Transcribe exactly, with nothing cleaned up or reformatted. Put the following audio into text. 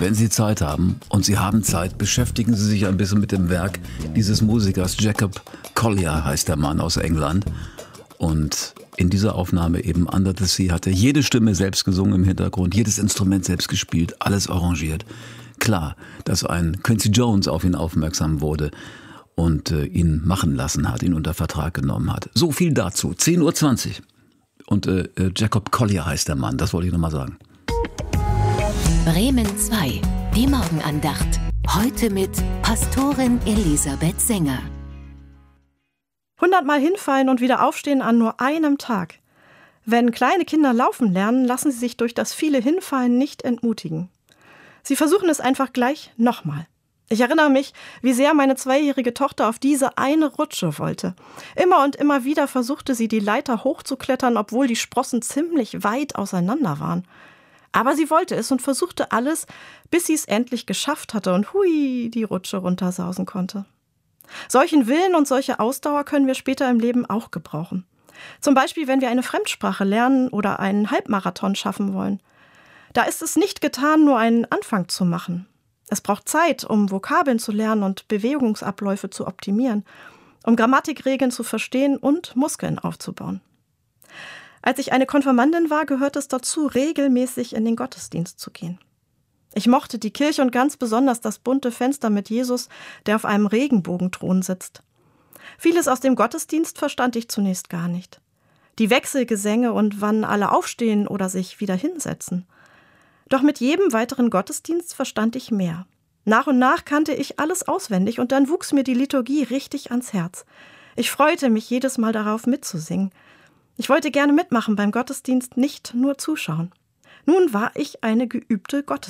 wenn Sie Zeit haben, und Sie haben Zeit, beschäftigen Sie sich ein bisschen mit dem Werk dieses Musikers. Jacob Collier heißt der Mann aus England. Und in dieser Aufnahme eben Under the Sea hat er jede Stimme selbst gesungen im Hintergrund, jedes Instrument selbst gespielt, alles arrangiert. Klar, dass ein Quincy Jones auf ihn aufmerksam wurde und äh, ihn machen lassen hat, ihn unter Vertrag genommen hat. So viel dazu. zehn Uhr zwanzig. Und äh, Jacob Collier heißt der Mann, das wollte ich nochmal sagen. Bremen zwei, die Morgenandacht. Heute mit Pastorin Elisabeth Sänger. hundertmal hinfallen und wieder aufstehen an nur einem Tag. Wenn kleine Kinder laufen lernen, lassen sie sich durch das viele Hinfallen nicht entmutigen. Sie versuchen es einfach gleich nochmal. Ich erinnere mich, wie sehr meine zweijährige Tochter auf diese eine Rutsche wollte. Immer und immer wieder versuchte sie, die Leiter hochzuklettern, obwohl die Sprossen ziemlich weit auseinander waren. Aber sie wollte es und versuchte alles, bis sie es endlich geschafft hatte und hui, die Rutsche runtersausen konnte. Solchen Willen und solche Ausdauer können wir später im Leben auch gebrauchen. Zum Beispiel, wenn wir eine Fremdsprache lernen oder einen Halbmarathon schaffen wollen. Da ist es nicht getan, nur einen Anfang zu machen. Es braucht Zeit, um Vokabeln zu lernen und Bewegungsabläufe zu optimieren, um Grammatikregeln zu verstehen und Muskeln aufzubauen. Als ich eine Konfirmandin war, gehört es dazu, regelmäßig in den Gottesdienst zu gehen. Ich mochte die Kirche und ganz besonders das bunte Fenster mit Jesus, der auf einem Regenbogenthron sitzt. Vieles aus dem Gottesdienst verstand ich zunächst gar nicht. Die Wechselgesänge und wann alle aufstehen oder sich wieder hinsetzen. Doch mit jedem weiteren Gottesdienst verstand ich mehr. Nach und nach kannte ich alles auswendig und dann wuchs mir die Liturgie richtig ans Herz. Ich freute mich jedes Mal darauf, mitzusingen. Ich wollte gerne mitmachen beim Gottesdienst, nicht nur zuschauen. Nun war ich eine geübte Gottesdienstleiterin.